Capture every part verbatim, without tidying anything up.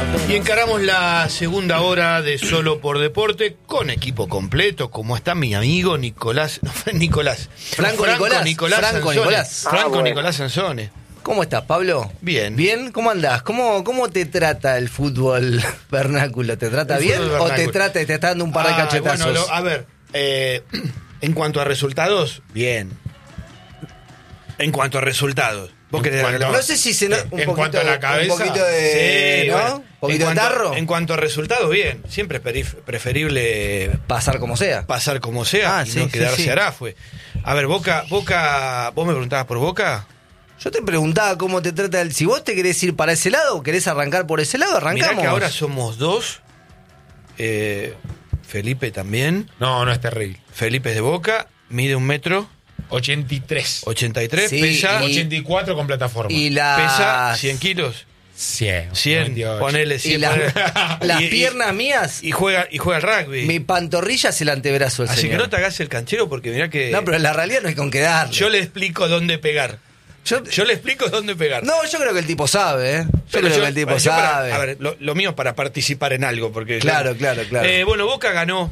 Y encaramos la segunda hora de Solo por Deporte con equipo completo, como está mi amigo Nicolás, no, Nicolás, Franco, Franco Nicolás, Nicolás, Franco Sansone. Nicolás. Franco Ah, bueno. Nicolás Sansone. ¿Cómo estás, Pablo? Bien. ¿Bien? ¿Cómo andás? ¿Cómo, cómo te trata el fútbol vernáculo? ¿Te trata El bien fútbol o te vernáculo. trata y te está dando un par de Ah, cachetazos? bueno, lo- a ver, eh, en cuanto a resultados, bien. En cuanto a resultados. ¿Vos querés cuanto- hablar? No sé si se no- un En poquito cuanto a la de- cabeza, un poquito de, Sí, ¿no? bueno. Un poquito en de cuanto, tarro. En cuanto a resultados, bien. Siempre es perif- preferible Pasar como sea. pasar como sea Ah, y sí, no sí, quedarse sí. Arafue. A ver, Boca, Boca, vos me preguntabas por Boca. Yo te preguntaba cómo te trata el... Si vos te querés ir para ese lado o querés arrancar por ese lado, arrancamos. Mirá que ahora somos dos. Eh, Felipe también. No, no es terrible. Felipe es de Boca, mide un metro ochenta y tres. ochenta y tres, Sí, pesa, y- ochenta y cuatro con plataforma. Y la... pesa cien kilos. cien. cien, noventa y ocho. ponele Y cien. la- ponele. las Y- y- piernas mías, Y juega, y juega al rugby. mi pantorrilla es el antebrazo del Así señor. que no te hagas el canchero porque mirá que No, pero la realidad no hay con qué darle. yo le explico dónde pegar. Yo- Yo le explico dónde pegar. No, yo creo que el tipo sabe, ¿eh? Yo Pero creo que el tipo yo para- sabe. a ver, lo, lo mío es para participar en algo. Porque Claro, yo- claro, claro. Eh, bueno, Boca ganó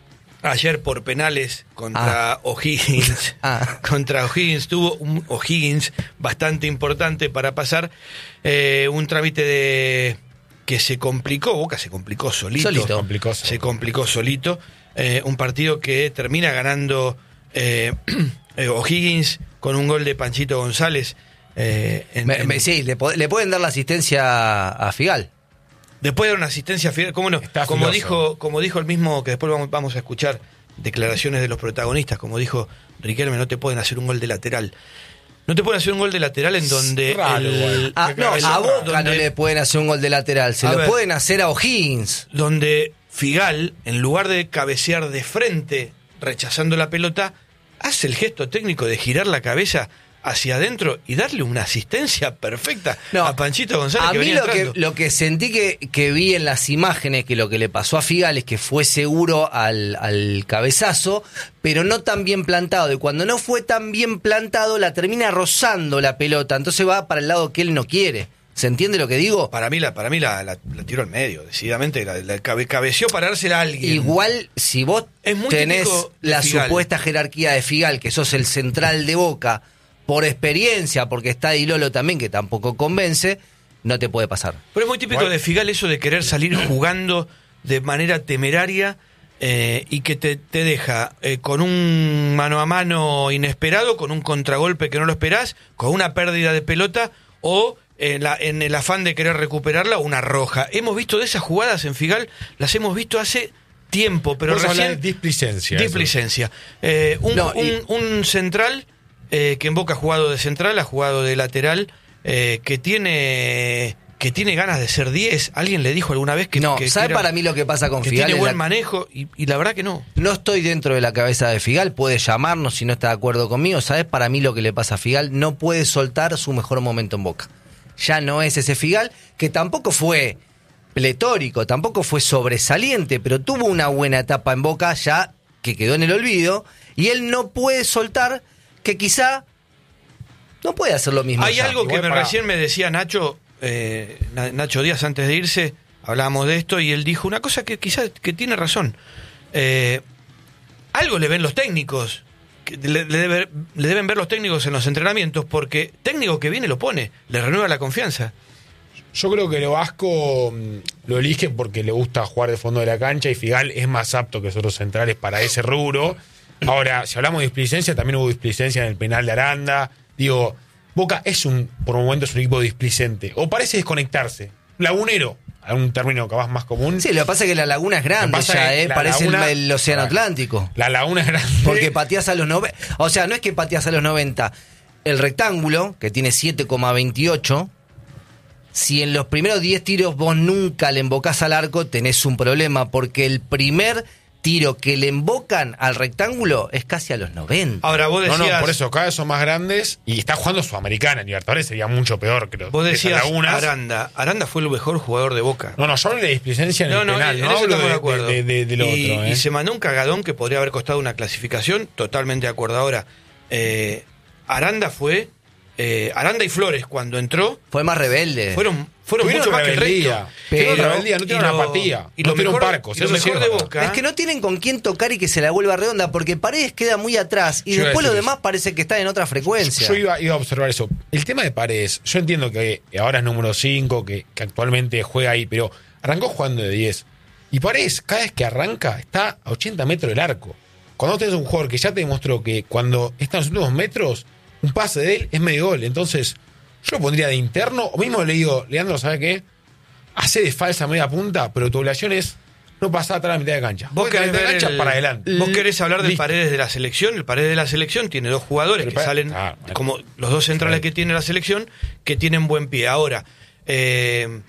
ayer por penales contra O'Higgins. Ah. Contra O'Higgins. Tuvo un O'Higgins bastante importante para pasar. Eh, un trámite de que se complicó. Boca se complicó solito. Solito. Complicó. Se complicó solito. Eh, un partido que termina ganando eh, eh, O'Higgins con un gol de Panchito González. eh, en- Me- en- me- sí, le, po- le pueden dar la asistencia a Figal. Después de una asistencia fiel, ¿cómo no? Está Como filoso. dijo, como dijo el mismo, que después vamos, vamos a escuchar declaraciones de los protagonistas, como dijo Riquelme, no te pueden hacer un gol de lateral. No te pueden hacer un gol de lateral en donde raro, el, igual. Ah, Qué no, el- a Boca donde- no le pueden hacer un gol de lateral. Se A lo ver. pueden hacer a O'Higgins. donde Figal, en lugar de cabecear de frente, rechazando la pelota, hace el gesto técnico de girar la cabeza hacia adentro y darle una asistencia perfecta No, a Panchito González a que mí venía lo que, entrando. lo que sentí que, que vi en las imágenes, que lo que le pasó a Figal es que fue seguro al, al cabezazo, pero no tan bien plantado. Y cuando no fue tan bien plantado, la termina rozando la pelota. Entonces va para el lado que él no quiere. ¿Se entiende lo que digo? Para mí, la, para mí la, la, la tiró al medio, decididamente. La, la cabe- cabeceó para dársela a alguien. Igual, si vos Es muy tenés típico de la Figal. supuesta jerarquía de Figal, que sos el central de Boca, por experiencia, porque está Di Lolo también, que tampoco convence, no te puede pasar. Pero es muy típico Bueno. de Figal eso de querer salir jugando de manera temeraria eh, y que te, te deja eh, con un mano a mano inesperado, con un contragolpe que no lo esperás, con una pérdida de pelota o en, la, en el afán de querer recuperarla, una roja. Hemos visto de esas jugadas en Figal, las hemos visto hace tiempo, pero Vos hablás de recién... displicencia. eso. Displicencia. Eh, un, No, y- un, un central eh, que en Boca ha jugado de central, ha jugado de lateral, eh, que tiene que tiene ganas de ser diez. Alguien le dijo alguna vez que No, que, ¿sabe que era- para mí lo que pasa con que Figal? tiene Es buen la- manejo y, y la verdad que no. No estoy dentro de la cabeza de Figal, puede llamarnos si no está de acuerdo conmigo. ¿Sabes para mí lo que le pasa a Figal? No puede soltar su mejor momento en Boca. Ya no es ese Figal, que tampoco fue pletórico, tampoco fue sobresaliente, pero tuvo una buena etapa en Boca ya que quedó en el olvido, y él no puede soltar que quizá no puede hacer lo mismo. Hay ya. algo que Igual me, para- recién me decía Nacho, eh, Na- Nacho Díaz antes de irse, hablábamos de esto y él dijo una cosa que quizás que tiene razón. Eh, algo le ven los técnicos, que le, le debe- le deben ver los técnicos en los entrenamientos, porque técnico que viene lo pone, le renueva la confianza. Yo creo que lo Vasco mm, lo elige porque le gusta jugar de fondo de la cancha y Figal es más apto que los otros centrales para ese rubro. Ahora, si hablamos de displicencia, también hubo displicencia en el penal de Aranda. Digo, Boca es un, por momentos, un equipo displicente. O parece desconectarse. Lagunero, a un término capaz más común. Sí, lo que pasa es que la laguna es Lo que grande pasa ya, es ¿eh? que la Parece el- laguna- el, Océano Claro. Atlántico. La laguna es grande. Porque pateás a los noventa. O sea, no es que pateás a los noventa. El rectángulo, que tiene siete coma veintiocho, si en los primeros diez tiros vos nunca le embocás al arco, tenés un problema, porque el primer tiro que le embocan al rectángulo es casi a los noventa. Ahora vos No, decías, no, por eso cada vez son más grandes y está jugando Sudamericana. En Libertadores sería mucho peor, creo. vos que esas decías lagunas. Aranda, Aranda fue el mejor jugador de Boca. No, no, yo hablo de displicencia en el penal, en no eso hablo estamos de de, acuerdo. de, de- de lo y, otro. y ¿eh? se mandó un cagadón que podría haber costado una clasificación, totalmente de acuerdo. Ahora, eh, Aranda fue, eh, Aranda y Flores cuando entró, Fue más rebelde. fueron, fueron Tuvieron mucho más que el rebeldía. resto. Tuvieron Pero- rebeldía, no y tuvieron lo- apatía. y no lo tuvieron mejor, parcos. y lo Eso sí mejor es de verdad. Boca Es que no tienen con quién tocar y que se la vuelva redonda, porque Paredes queda muy atrás y Yo iba a después los decir demás parece que están en otra frecuencia. Yo iba, iba a observar eso. El tema de Paredes, yo entiendo que ahora es número cinco, que, que actualmente juega ahí, pero arrancó jugando de diez. Y Paredes, cada vez que arranca, está a ochenta metros del arco. Cuando tenés un jugador que ya te demostró que cuando está en los últimos metros, un pase de él es medio gol. Entonces, yo lo pondría de interno, o mismo le digo, Leandro, ¿sabe qué? Hace de falsa media punta, pero tu obligación es no pasar atrás de la mitad de cancha. Vos Porque la querés, mitad de ver cancha el- para adelante. vos querés hablar del Listo. Paredes de la selección. El Paredes de la selección tiene dos jugadores Pero que pa- salen, ah, bueno. como los dos centrales Sí. que tiene la selección, que tienen buen pie. Ahora, eh,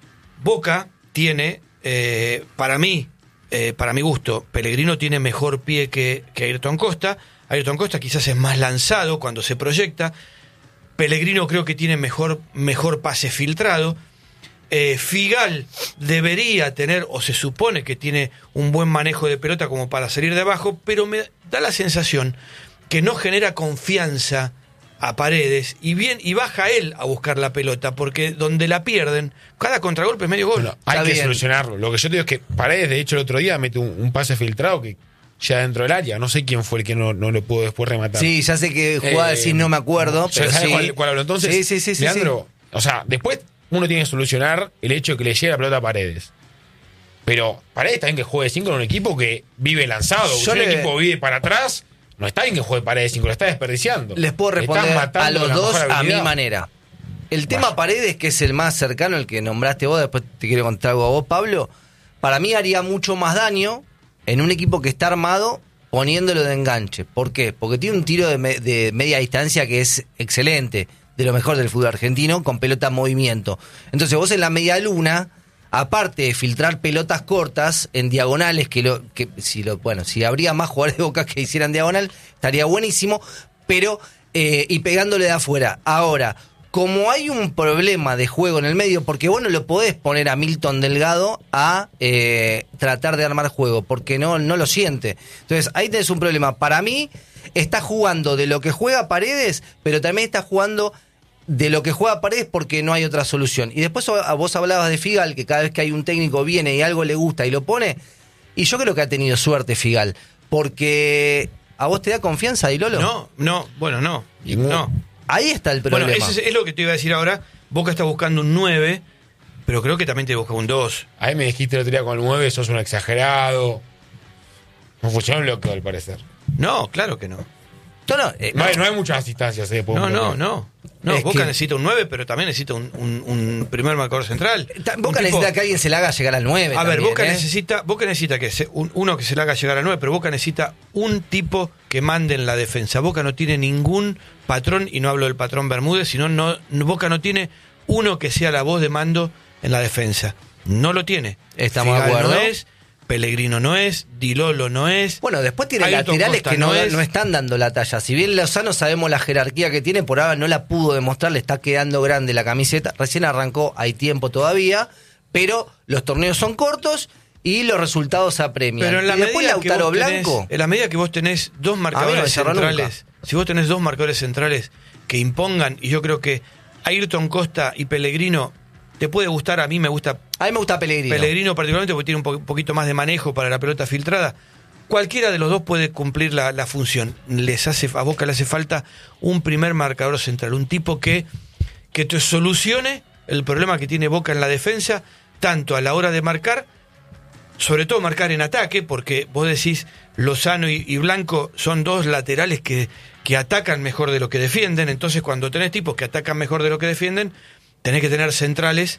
Boca tiene, eh, para mí, eh, para mi gusto, Pellegrino tiene mejor pie que, que Ayrton Costa. Ayrton Costa quizás es más lanzado cuando se proyecta. Pellegrino creo que tiene mejor, mejor pase filtrado. Eh, Figal debería tener, o se supone que tiene un buen manejo de pelota como para salir de abajo, pero me da la sensación que no genera confianza a Paredes y bien y baja él a buscar la pelota, porque donde la pierden, cada contragolpe es medio gol. Bueno, hay Está que bien. solucionarlo. Lo que yo te digo es que Paredes, de hecho, el otro día mete un, un pase filtrado que ya dentro del área. No sé quién fue el que no, no lo pudo después rematar. Sí, ya sé que jugaba Eh, decir no me acuerdo, ¿ya pero sabes sí. cuál, cuál hablo? Entonces, sí, sí, sí, sí, Leandro, o sea, después uno tiene que solucionar el hecho de que le llegue la pelota a Paredes. Pero Paredes también que juegue cinco en un equipo que vive lanzado. Yo Si un le- equipo vive para atrás, no está bien que juegue Paredes cinco, lo está desperdiciando. Les puedo Le estás responder a matando los la dos mejor a mi habilidad. manera. El tema Vaya. Paredes, que es el más cercano, el que nombraste vos, después te quiero contar algo a vos, Pablo, para mí haría mucho más daño en un equipo que está armado poniéndolo de enganche. ¿Por qué? Porque tiene un tiro de, me- de media distancia que es excelente, de lo mejor del fútbol argentino, con pelota en movimiento. Entonces vos en la media luna, aparte de filtrar pelotas cortas en diagonales, que lo que si lo bueno, si habría más jugadores de Boca que hicieran diagonal, estaría buenísimo, pero eh, y pegándole de afuera. Ahora, como hay un problema de juego en el medio, porque vos no lo podés poner a Milton Delgado a eh, tratar de armar juego, porque no, no lo siente. Entonces, ahí tenés un problema. Para mí, está jugando de lo que juega Paredes, pero también está jugando de lo que juega Paredes porque no hay otra solución. Y después a- vos hablabas de Figal, que cada vez que hay un técnico viene y algo le gusta y lo pone, y yo creo que ha tenido suerte Figal, porque ¿a vos te da confianza, Dilolo? No, no, bueno, no. Ningún- No. Ahí está el problema. Bueno, ese es, es lo que te iba a decir ahora. Boca está buscando un nueve, pero creo que también te busca un dos. Ahí me dijiste el otro día con el nueve, sos un exagerado. No funcionó el bloqueo, al parecer. No, claro que no. No, no, eh, No, hay, no hay muchas instancias. Eh, por No, un no, bloqueo. no. No, Es Boca que- necesita un nueve, pero también necesita un, un- un primer marcador central. Ta- Un Boca tipo- necesita que alguien se le haga llegar al nueve. A ver, también, Boca ¿eh? necesita, Boca necesita que se- un- uno que se le haga llegar al nueve, pero Boca necesita un tipo que mande en la defensa. Boca no tiene ningún patrón, y no hablo del patrón Bermúdez, sino no, Boca no tiene uno que sea la voz de mando en la defensa. No lo tiene. Estamos de Figal acuerdo. no es, Pellegrino no es, Dilolo no es. Bueno, después tiene Ayrton laterales Costa que no, no es. no están dando la talla. Si bien Lozano sabemos la jerarquía que tiene, por ahora no la pudo demostrar, le está quedando grande la camiseta. Recién arrancó, hay tiempo todavía, pero los torneos son cortos y los resultados apremian. Pero en la y después medida que Lautaro vos tenés- Blanco. en la medida que vos tenés dos marcadores me cerró centrales, si vos tenés dos marcadores centrales que impongan, y yo creo que Ayrton Costa y Pellegrino te puede gustar, a mí me gusta A mí me gusta Pellegrino. Pellegrino particularmente porque tiene un po- poquito más de manejo para la pelota filtrada. Cualquiera de los dos puede cumplir la, la función. Les hace, a Boca le hace falta un primer marcador central, un tipo que, que te solucione el problema que tiene Boca en la defensa, tanto a la hora de marcar, sobre todo marcar en ataque, porque vos decís Lozano y, y Blanco son dos laterales que, que atacan mejor de lo que defienden. Entonces, cuando tenés tipos que atacan mejor de lo que defienden, tenés que tener centrales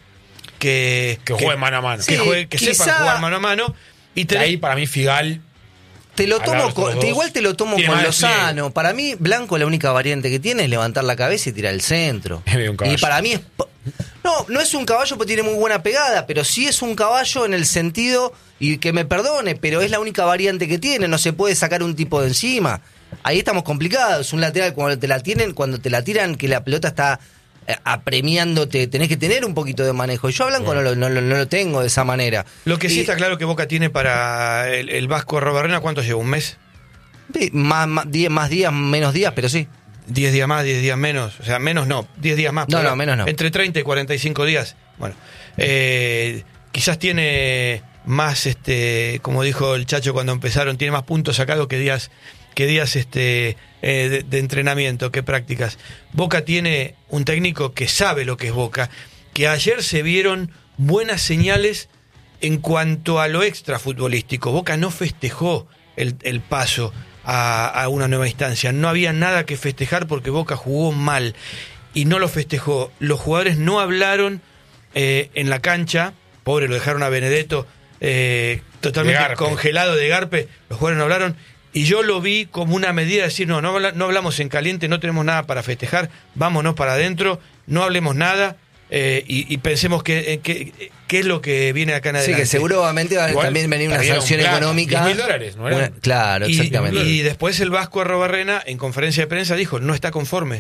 que, Que jueguen mano a mano. que, Sí, jueguen- que quizá- sepan jugar mano a mano. Y Y tenés- ahí para mí Figal Te lo Al tomo lado de con- estos te- dos, igual te lo tomo tiene con más Lozano. Para mí, Blanco la única variante que tiene es levantar la cabeza y tirar el centro. Es medio un caballo. Y para mí es. po- No, no es un caballo porque tiene muy buena pegada, pero sí es un caballo en el sentido, y que me perdone, pero es la única variante que tiene, no se puede sacar un tipo de encima. Ahí estamos complicados. Un lateral cuando te la tienen, cuando te la tiran, que la pelota está eh, apremiándote, tenés que tener un poquito de manejo. Y yo a Blanco no, lo, no, lo- no lo tengo de esa manera. Lo que sí Y- está claro que Boca tiene para el, el Vasco Robarrena, ¿cuánto lleva? ¿Un mes? Sí, más, más, diez, más días, menos días, pero sí. diez días más, diez días menos. O sea, menos no, diez días más. No, pero no, menos no. Entre treinta y cuarenta y cinco días. Bueno, eh, quizás tiene más, este, como dijo el Chacho cuando empezaron, tiene más puntos sacados que días, que días este, eh, de, de entrenamiento, que prácticas. Boca tiene un técnico que sabe lo que es Boca, que ayer se vieron buenas señales en cuanto a lo extrafutbolístico. Boca no festejó el, el paso a, a una nueva instancia, no había nada que festejar porque Boca jugó mal y no lo festejó. Los jugadores no hablaron eh, en la cancha, pobre, lo dejaron a Benedetto eh, totalmente de congelado de garpe, los jugadores no hablaron, y yo lo vi como una medida de decir, no, no, habla, no hablamos en caliente, no tenemos nada para festejar, vámonos para adentro, no hablemos nada, eh, y, y pensemos que, que, qué es lo que viene acá en adelante. Sí, que seguramente va a también venir una sanción un económica. diez mil dólares, ¿no era? Una, claro, exactamente. Y, y después el Vasco Arrobarrena, en conferencia de prensa, dijo, no está conforme.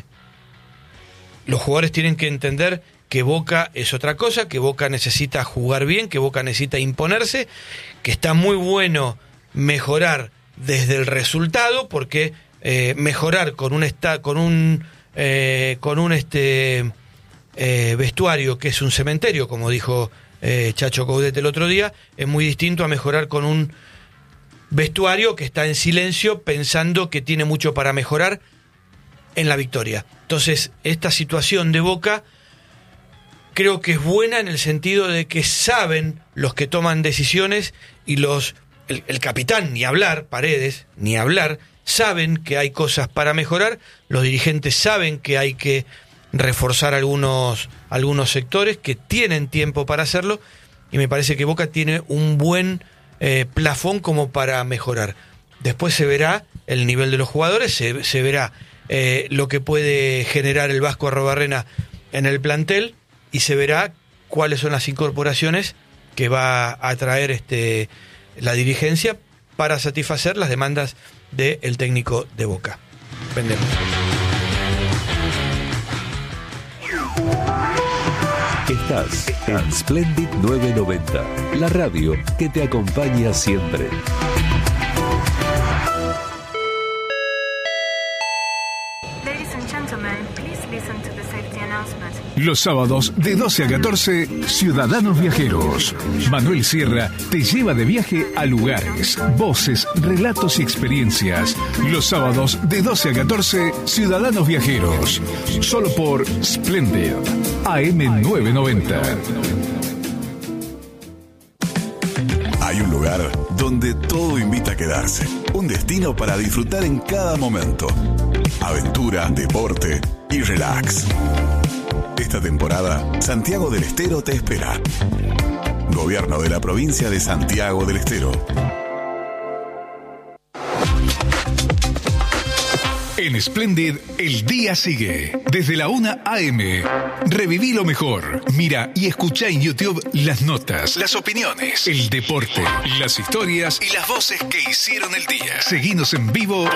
Los jugadores tienen que entender que Boca es otra cosa, que Boca necesita jugar bien, que Boca necesita imponerse, que está muy bueno mejorar desde el resultado, porque eh, mejorar con un esta, con un eh, con un este eh, vestuario que es un cementerio, como dijo eh, Chacho Coudet el otro día, es muy distinto a mejorar con un vestuario que está en silencio pensando que tiene mucho para mejorar en la victoria. Entonces, esta situación de Boca creo que es buena en el sentido de que saben los que toman decisiones y los el, el capitán, ni hablar, Paredes, ni hablar, saben que hay cosas para mejorar, los dirigentes saben que hay que reforzar algunos, algunos sectores, que tienen tiempo para hacerlo, y me parece que Boca tiene un buen eh, plafón como para mejorar. Después se verá el nivel de los jugadores, se, se verá eh, lo que puede generar el Vasco Arrobarrena en el plantel, y se verá cuáles son las incorporaciones que va a traer este, la dirigencia para satisfacer las demandas del técnico de Boca. Vendemos. Estás en Splendid novecientos noventa, la radio que te acompaña siempre. Los sábados de doce a catorce, Ciudadanos Viajeros. Manuel Sierra te lleva de viaje a lugares, voces, relatos y experiencias. Los sábados de doce a catorce, Ciudadanos Viajeros. Solo por Splendid, A M novecientos noventa. Hay un lugar donde todo invita a quedarse. Un destino para disfrutar en cada momento. Aventura, deporte y relax. Esta temporada, Santiago del Estero te espera. Gobierno de la provincia de Santiago del Estero. En Splendid, el día sigue. Desde la una a eme. Reviví lo mejor. Mira y escucha en YouTube las notas, las opiniones, el deporte, las historias y las voces que hicieron el día. Seguinos en vivo